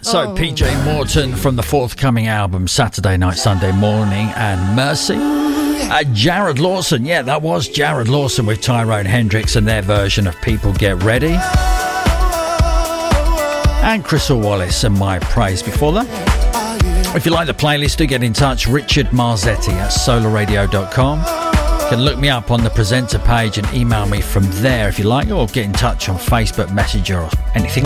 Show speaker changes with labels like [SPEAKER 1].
[SPEAKER 1] So PJ Morton from the forthcoming album Saturday Night, Sunday Morning and Mercy. Jared Lawson, yeah, that was Jared Lawson with Tyrone Hendrix and their version of People Get Ready. And Crystal Wallace and My Praise before that. If you like the playlist, do get in touch. Richard Marzetti at solarradio.com. You can look me up on the presenter page and email me from there if you like, or get in touch on Facebook Messenger or anything